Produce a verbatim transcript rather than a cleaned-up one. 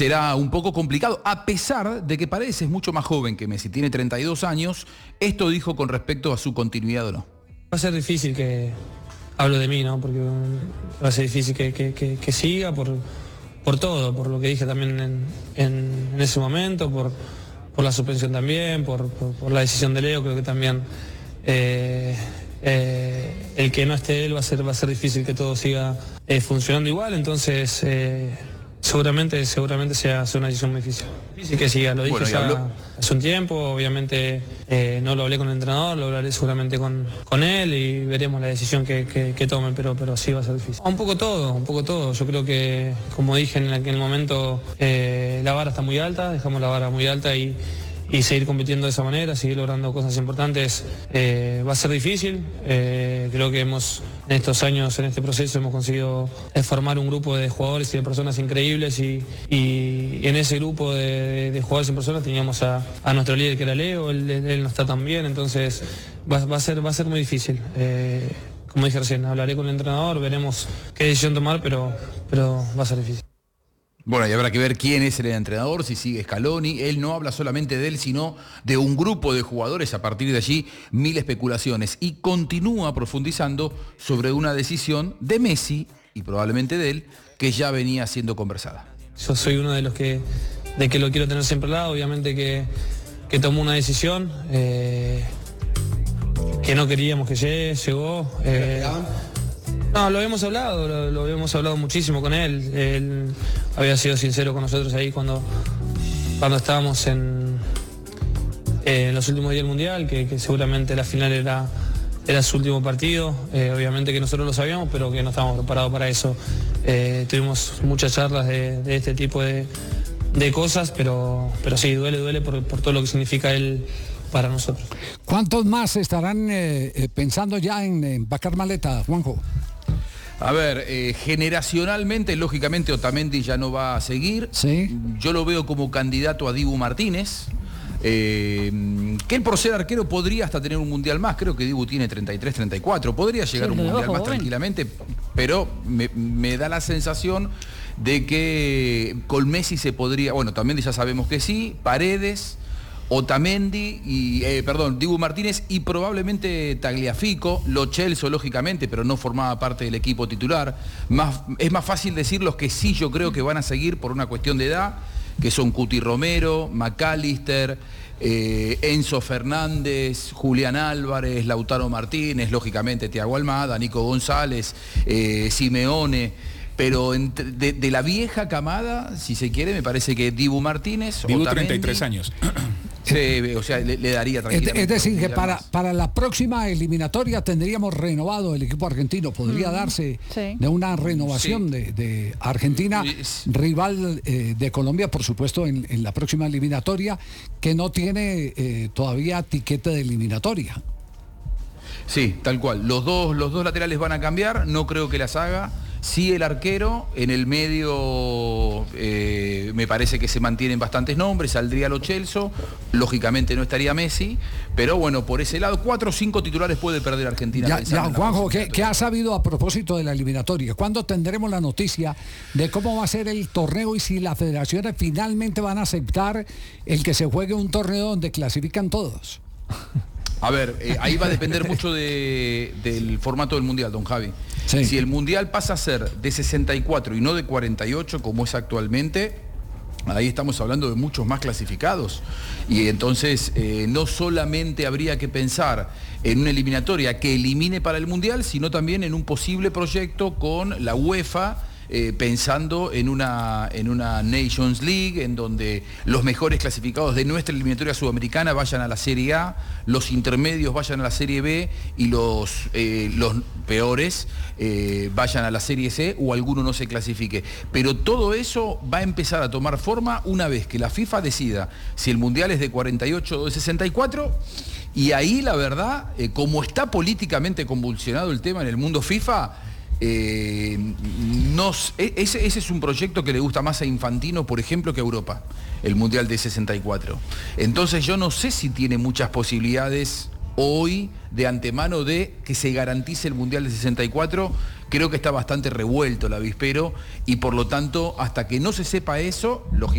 Será un poco complicado, a pesar de que Paredes es mucho más joven que Messi, tiene treinta y dos años. Esto dijo con respecto a su continuidad o no. Va a ser difícil que, hablo de mí, ¿no? Porque va a ser difícil que, que, que, que siga por, por todo, por lo que dije también en, en, en ese momento, por, por la suspensión también, por, por, por la decisión de Leo. Creo que también eh, eh, el que no esté él va a ser, va a ser difícil que todo siga eh, funcionando igual, entonces... Eh, Seguramente, seguramente sea, sea una decisión muy difícil. Difícil que siga, lo dije bueno, ya habló... hace un tiempo, obviamente eh, no lo hablé con el entrenador, lo hablaré seguramente con, con él y veremos la decisión que, que, que tomen, pero, pero sí va a ser difícil. Un poco todo, un poco todo. Yo creo que, como dije en aquel momento, eh, la vara está muy alta, dejamos la vara muy alta y, y seguir compitiendo de esa manera, seguir logrando cosas importantes, eh, va a ser difícil. Eh, creo que hemos, en estos años, en este proceso, hemos conseguido formar un grupo de jugadores y de personas increíbles y, y en ese grupo de, de jugadores y personas teníamos a, a nuestro líder que era Leo, él, él no está tan bien, entonces va, va, a, ser, va a ser muy difícil. Eh, como dije recién, hablaré con el entrenador, veremos qué decisión tomar, pero, pero va a ser difícil. Bueno, y habrá que ver quién es el entrenador, si sigue Scaloni. Él no habla solamente de él, sino de un grupo de jugadores. A partir de allí, mil especulaciones. Y continúa profundizando sobre una decisión de Messi, y probablemente de él, que ya venía siendo conversada. Yo soy uno de los que, de que lo quiero tener siempre al lado. Obviamente que, que tomó una decisión eh, que no queríamos que llegue, llegó. Eh, No, lo habíamos hablado, lo, lo habíamos hablado muchísimo con él. Él había sido sincero con nosotros ahí cuando, cuando estábamos en, eh, en los últimos días del Mundial, que, que seguramente la final era, era su último partido. Eh, obviamente que nosotros lo sabíamos, pero que no estábamos preparados para eso. Eh, tuvimos muchas charlas de, de este tipo de, de cosas, pero, pero sí, duele, duele por, por todo lo que significa él para nosotros. ¿Cuántos más estarán eh, pensando ya en empacar maleta, Juanjo? A ver, eh, generacionalmente, lógicamente, Otamendi ya no va a seguir. Sí. Yo lo veo como candidato a Dibu Martínez. Eh, que él por ser arquero podría hasta tener un mundial más. Creo que Dibu tiene treinta y tres, treinta y cuatro. Podría llegar a un mundial más tranquilamente. Pero me, me da la sensación de que con Messi se podría... Bueno, Otamendi ya sabemos que sí. Paredes... Otamendi y, eh, perdón, Dibu Martínez y probablemente Tagliafico, Lo Celso lógicamente, pero no formaba parte del equipo titular. Más, es más fácil decir los que sí yo creo que van a seguir por una cuestión de edad, que son Cuti Romero, McAllister, eh, Enzo Fernández, Julián Álvarez, Lautaro Martínez, lógicamente Thiago Almada, Nico González, eh, Simeone. Pero entre, de, de la vieja camada, si se quiere, me parece que Dibu Martínez... Dibu, treinta y tres años. Sí, o sea, le, le daría tranquilamente. Es decir, que para, para la próxima eliminatoria tendríamos renovado el equipo argentino. Podría mm, darse sí. de una renovación sí. de, de Argentina, rival eh, de Colombia, por supuesto, en, en la próxima eliminatoria, que no tiene eh, todavía tiquete de eliminatoria. Sí, tal cual. Los dos, los dos laterales van a cambiar, no creo que las haga. Sí, el arquero, en el medio eh, me parece que se mantienen bastantes nombres, saldría Lo Celso, lógicamente no estaría Messi, pero bueno, por ese lado, cuatro o cinco titulares puede perder Argentina. Ya, ya Juanjo, ¿qué, ¿qué ha sabido a propósito de la eliminatoria? ¿Cuándo tendremos la noticia de cómo va a ser el torneo y si las federaciones finalmente van a aceptar el que se juegue un torneo donde clasifican todos? A ver, eh, ahí va a depender mucho de, del formato del Mundial, don Javi. Sí. Si el Mundial pasa a ser de sesenta y cuatro y no de cuarenta y ocho, como es actualmente, ahí estamos hablando de muchos más clasificados. Y entonces eh, no solamente habría que pensar en una eliminatoria que elimine para el Mundial, sino también en un posible proyecto con la UEFA, Eh, pensando en una, en una Nations League, en donde los mejores clasificados de nuestra eliminatoria sudamericana vayan a la Serie A, los intermedios vayan a la Serie B y los, eh, los peores eh, vayan a la Serie C o alguno no se clasifique. Pero todo eso va a empezar a tomar forma una vez que la FIFA decida si el Mundial es de cuarenta y ocho o de sesenta y cuatro. Y ahí, la verdad, eh, como está políticamente convulsionado el tema en el mundo FIFA, Eh, nos, ese, ese es un proyecto que le gusta más a Infantino, por ejemplo, que a Europa, el Mundial de sesenta y cuatro. Entonces yo no sé si tiene muchas posibilidades hoy de antemano de que se garantice el Mundial de sesenta y cuatro, Creo que está bastante revuelto el avispero y por lo tanto, hasta que no se sepa eso, lógicamente